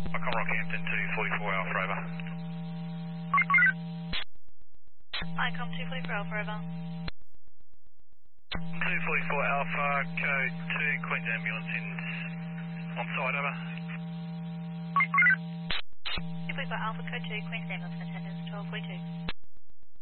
Icon Rockhampton 244 Alpha, over. Icon 244 Alpha, over. 244 Alpha, code 2, Queen's ambulance on site, over. 244 Alpha, code 2, Queen's ambulance attendance 1242.